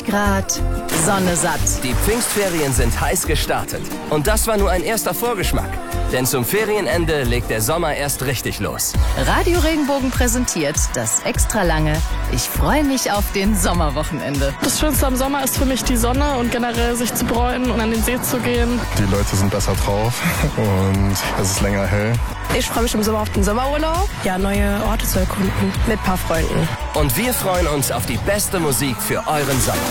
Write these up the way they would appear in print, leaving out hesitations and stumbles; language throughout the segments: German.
Grad, Sonne satt. Die Pfingstferien sind heiß gestartet. Und das war nur ein erster Vorgeschmack. Denn zum Ferienende legt der Sommer erst richtig los. Radio Regenbogen präsentiert das extra lange Ich freue mich auf den Sommerwochenende. Das Schönste am Sommer ist für mich die Sonne und generell sich zu bräunen und an den See zu gehen. Die Leute sind besser drauf und es ist länger hell. Ich freue mich im Sommer auf den Sommerurlaub. Ja, neue Orte zu erkunden mit ein paar Freunden. Und wir freuen uns auf die beste Musik für euren Sommer.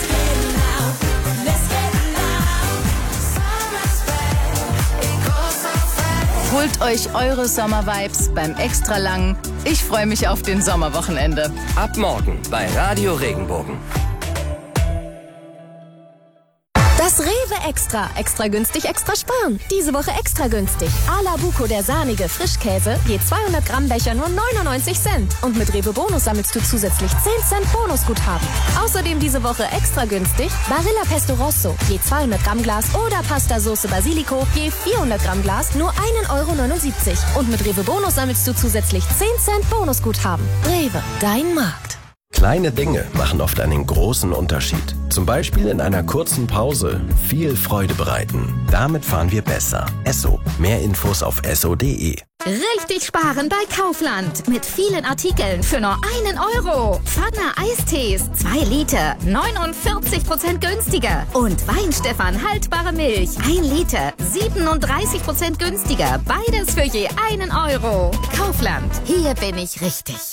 Holt euch eure Sommervibes beim extra langen Ich freue mich auf den Sommerwochenende. Ab morgen bei Radio Regenbogen. Das Rewe Extra. Extra günstig, extra sparen. Diese Woche extra günstig. A la Buco, der sahnige Frischkäse, je 200 Gramm Becher nur 99 Cent. Und mit Rewe Bonus sammelst du zusätzlich 10 Cent Bonusguthaben. Außerdem diese Woche extra günstig Barilla Pesto Rosso, je 200 Gramm Glas oder Pasta Soße Basilico, je 400 Gramm Glas nur 1,79 €. Und mit Rewe Bonus sammelst du zusätzlich 10 Cent Bonusguthaben. Rewe, dein Markt. Kleine Dinge machen oft einen großen Unterschied. Zum Beispiel in einer kurzen Pause viel Freude bereiten. Damit fahren wir besser. Esso. Mehr Infos auf esso.de. Richtig sparen bei Kaufland. Mit vielen Artikeln für nur 1 €. Pfanne Eistees, 2 Liter, 49% günstiger. Und Weinstefan haltbare Milch, 1 Liter, 37% günstiger. Beides für je 1 €. Kaufland, hier bin ich richtig.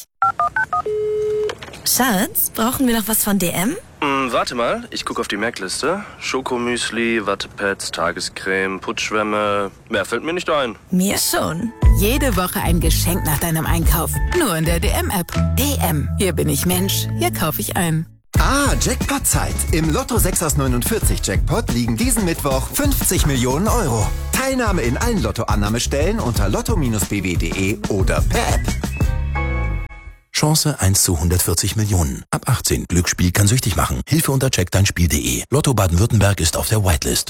Schatz, brauchen wir noch was von DM? Warte mal, ich gucke auf die Merkliste. Schokomüsli, Wattepads, Tagescreme, Putzschwämme. Mehr fällt mir nicht ein. Mir schon. Jede Woche ein Geschenk nach deinem Einkauf. Nur in der DM-App. DM. Hier bin ich Mensch. Hier kaufe ich ein. Jackpot-Zeit. Im Lotto 6 aus 49 Jackpot liegen diesen Mittwoch 50 Millionen €. Teilnahme in allen Lottoannahmestellen unter lotto-bw.de oder per App. Chance 1 zu 140 Millionen. Ab 18. Glücksspiel kann süchtig machen. Hilfe unter checkdeinspiel.de. Lotto Baden-Württemberg ist auf der Whitelist.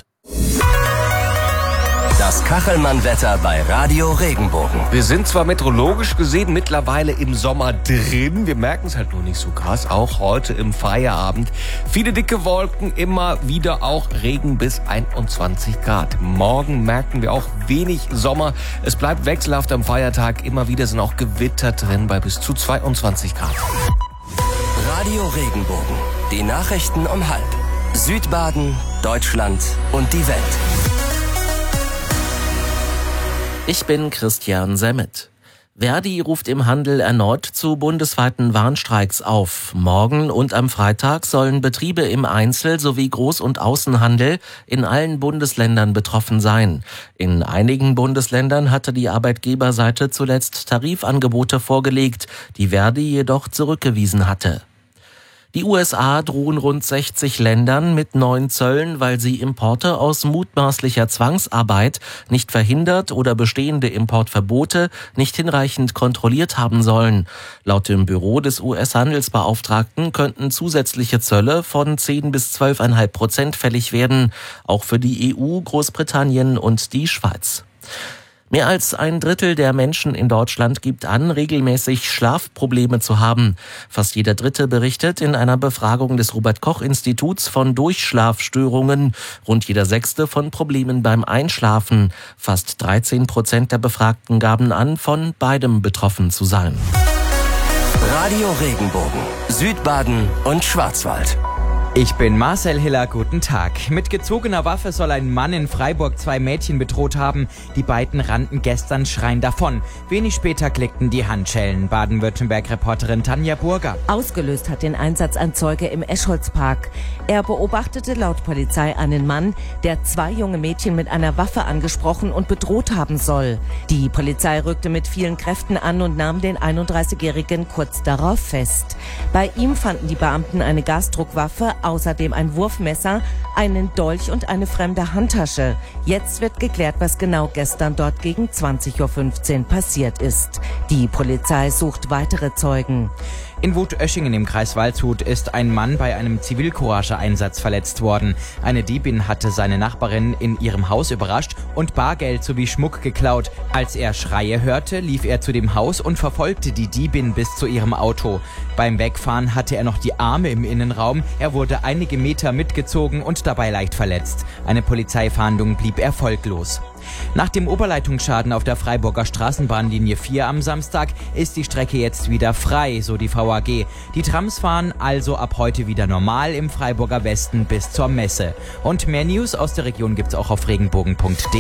Das Kachelmann-Wetter bei Radio Regenbogen. Wir sind zwar meteorologisch gesehen mittlerweile im Sommer drin, wir merken es halt nur nicht so krass, auch heute im Feierabend. Viele dicke Wolken, immer wieder auch Regen bis 21 Grad. Morgen merken wir auch wenig Sommer. Es bleibt wechselhaft am Feiertag, immer wieder sind auch Gewitter drin bei bis zu 22 Grad. Radio Regenbogen, die Nachrichten um 12:30. Südbaden, Deutschland und die Welt. Ich bin Christian Semmet. Verdi ruft im Handel erneut zu bundesweiten Warnstreiks auf. Morgen und am Freitag sollen Betriebe im Einzel- sowie Groß- und Außenhandel in allen Bundesländern betroffen sein. In einigen Bundesländern hatte die Arbeitgeberseite zuletzt Tarifangebote vorgelegt, die Verdi jedoch zurückgewiesen hatte. Die USA drohen rund 60 Ländern mit neuen Zöllen, weil sie Importe aus mutmaßlicher Zwangsarbeit nicht verhindert oder bestehende Importverbote nicht hinreichend kontrolliert haben sollen. Laut dem Büro des US-Handelsbeauftragten könnten zusätzliche Zölle von 10 bis 12,5% fällig werden, auch für die EU, Großbritannien und die Schweiz. Mehr als 1/3 der Menschen in Deutschland gibt an, regelmäßig Schlafprobleme zu haben. Fast jeder Dritte berichtet in einer Befragung des Robert-Koch-Instituts von Durchschlafstörungen, rund jeder Sechste von Problemen beim Einschlafen. Fast 13% der Befragten gaben an, von beidem betroffen zu sein. Radio Regenbogen, Südbaden und Schwarzwald. Ich bin Marcel Hiller, guten Tag. Mit gezogener Waffe soll ein Mann in Freiburg 2 Mädchen bedroht haben. Die beiden rannten gestern schreiend davon. Wenig später klickten die Handschellen. Baden-Württemberg-Reporterin Tanja Burger. Ausgelöst hat den Einsatz ein Zeuge im Eschholzpark. Er beobachtete laut Polizei einen Mann, der 2 junge Mädchen mit einer Waffe angesprochen und bedroht haben soll. Die Polizei rückte mit vielen Kräften an und nahm den 31-Jährigen kurz darauf fest. Bei ihm fanden die Beamten eine Gasdruckwaffe, außerdem ein Wurfmesser, einen Dolch und eine fremde Handtasche. Jetzt wird geklärt, was genau gestern dort gegen 20:15 Uhr passiert ist. Die Polizei sucht weitere Zeugen. In Wutöschingen im Kreis Waldshut ist ein Mann bei einem Zivilcourage-Einsatz verletzt worden. Eine Diebin hatte seine Nachbarin in ihrem Haus überrascht und Bargeld sowie Schmuck geklaut. Als er Schreie hörte, lief er zu dem Haus und verfolgte die Diebin bis zu ihrem Auto. Beim Wegfahren hatte er noch die Arme im Innenraum. Er wurde einige Meter mitgezogen und dabei leicht verletzt. Eine Polizeifahndung blieb erfolglos. Nach dem Oberleitungsschaden auf der Freiburger Straßenbahnlinie 4 am Samstag ist die Strecke jetzt wieder frei, so die VAG. Die Trams fahren also ab heute wieder normal im Freiburger Westen bis zur Messe. Und mehr News aus der Region gibt's auch auf regenbogen.de.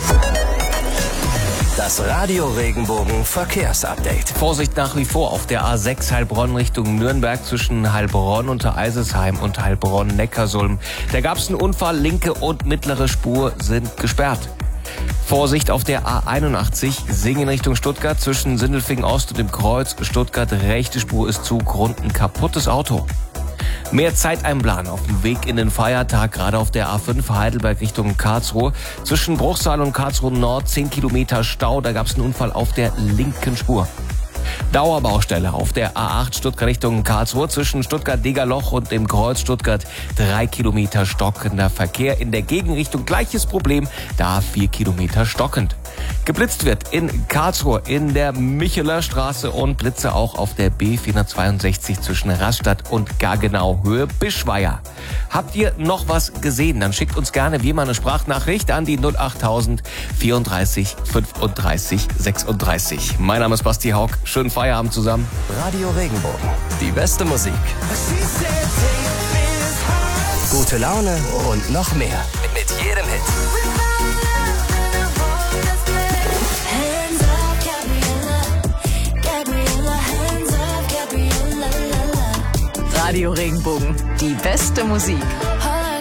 Das Radio Regenbogen Verkehrsupdate. Vorsicht nach wie vor auf der A6 Heilbronn Richtung Nürnberg zwischen Heilbronn und Eisesheim und Heilbronn-Neckarsulm. Da gab es einen Unfall, linke und mittlere Spur sind gesperrt. Vorsicht auf der A81 Singen Richtung Stuttgart zwischen Sindelfingen Ost und dem Kreuz Stuttgart. Rechte Spur ist zu, Grund ein kaputtes Auto. Mehr Zeit einplanen auf dem Weg in den Feiertag, gerade auf der A5 Heidelberg Richtung Karlsruhe. Zwischen Bruchsal und Karlsruhe Nord 10 Kilometer Stau, da gab es einen Unfall auf der linken Spur. Dauerbaustelle auf der A8 Stuttgart Richtung Karlsruhe zwischen Stuttgart-Degerloch und dem Kreuz Stuttgart 3 Kilometer stockender Verkehr. In der Gegenrichtung gleiches Problem, da 4 Kilometer stockend. Geblitzt wird in Karlsruhe in der Micheler Straße und Blitze auch auf der B462 zwischen Rastatt und Gaggenau Höhe Bischweier. Habt ihr noch was gesehen? Dann schickt uns gerne wie immer eine Sprachnachricht an die 08000 34 35 36. Mein Name ist Basti Haug. Schönen Feierabend zusammen. Radio Regenbogen. Die beste Musik. Gute Laune und noch mehr. Mit jedem Hit. Radio Regenbogen. Die beste Musik.